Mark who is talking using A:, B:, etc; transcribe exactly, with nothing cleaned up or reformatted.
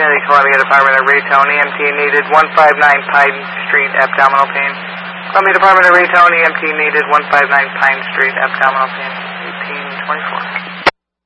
A: Cincinnati, Columbia Department of Retone, E M T needed one five nine Pine Street, abdominal pain. Columbia Department of Retone, E M T needed one five nine Pine Street, abdominal pain, eighteen twenty-four.